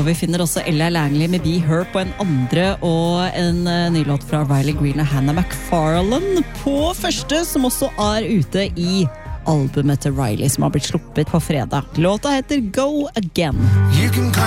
Og vi finner også Ella Langley med Be Her på en andre, og en ny låt fra Riley Green og Hannah McFarlane på første, som også ute i albumet til Riley, som har blitt sluppet på fredag. Låta heter Go Again.